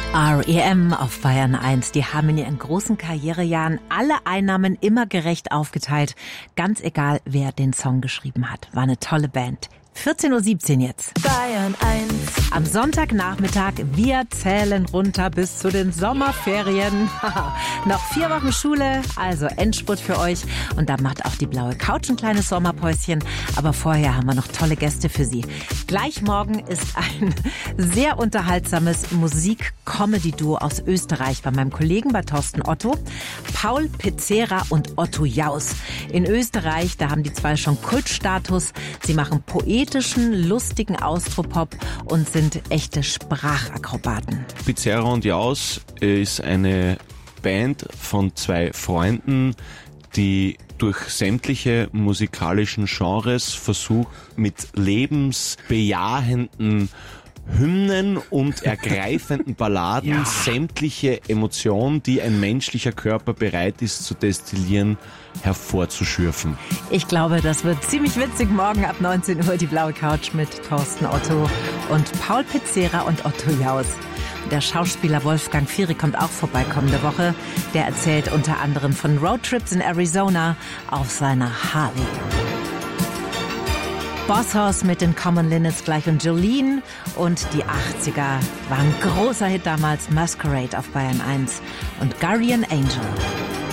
R.E.M. auf Bayern 1. Die haben in ihren großen Karrierejahren alle Einnahmen immer gerecht aufgeteilt. Ganz egal, wer den Song geschrieben hat. War eine tolle Band. 14:17 Uhr jetzt. Bayern 1. Am Sonntagnachmittag, wir zählen runter bis zu den Sommerferien. Noch 4 Wochen Schule, also Endspurt für euch. Und da macht auch die blaue Couch ein kleines Sommerpäuschen. Aber vorher haben wir noch tolle Gäste für Sie. Gleich morgen ist ein sehr unterhaltsames Musik-Comedy-Duo aus Österreich bei meinem Kollegen, bei Thorsten Otto. Paul Pizzera und Otto Jaus. In Österreich, da haben die zwei schon Kultstatus. Sie machen poetischen, lustigen Austropop und sind echte Sprachakrobaten. Pizzera und Jaus ist eine Band von 2 Freunden, die durch sämtliche musikalischen Genres versucht, mit lebensbejahenden Hymnen und ergreifenden Balladen sämtliche Emotionen, die ein menschlicher Körper bereit ist zu destillieren, hervorzuschürfen. Ich glaube, das wird ziemlich witzig. Morgen ab 19 Uhr die blaue Couch mit Thorsten Otto und Paul Pizzera und Otto Jaus. Der Schauspieler Wolfgang Fierek kommt auch vorbei kommende Woche. Der erzählt unter anderem von Roadtrips in Arizona auf seiner Harley. Boss Hoss mit den Common Linnets gleich und Jolene. Und die 80er waren ein großer Hit damals. Masquerade auf Bayern 1 und Guardian Angel.